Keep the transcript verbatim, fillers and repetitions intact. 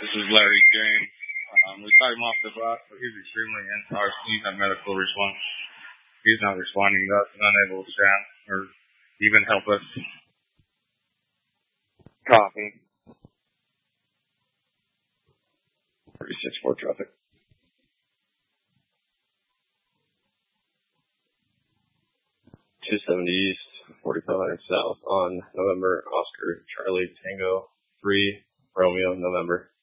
This is Larry James. Um, we got him off the bus, but he's extremely intoxicated. He's a medical response. He's not responding to us and unable to stand or even help us. Copy. thirty-six four traffic. two seventy East, forty-five hundred South on November, Oscar, Charlie, Tango, three, Romeo, November.